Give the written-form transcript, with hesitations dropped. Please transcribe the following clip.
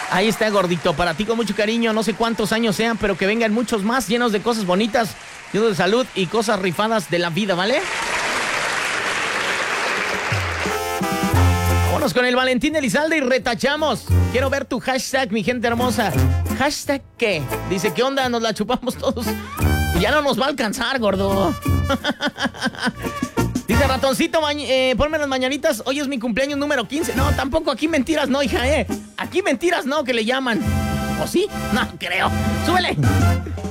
Ahí está, gordito, para ti con mucho cariño, no sé cuántos años sean, pero que vengan muchos más, llenos de cosas bonitas, llenos de salud y cosas rifadas de la vida, ¿vale? Vámonos con el Valentín Elizalde y retachamos. Quiero ver tu hashtag, mi gente hermosa. ¿Hashtag qué? Dice, ¿qué onda? Nos la chupamos todos. Ya no nos va a alcanzar, gordo. Dice, ratoncito, ponme las mañanitas. Hoy es mi cumpleaños número 15. No, tampoco aquí mentiras no, hija, Aquí mentiras no, que le llaman. ¿O sí? No, creo. ¡Súbele!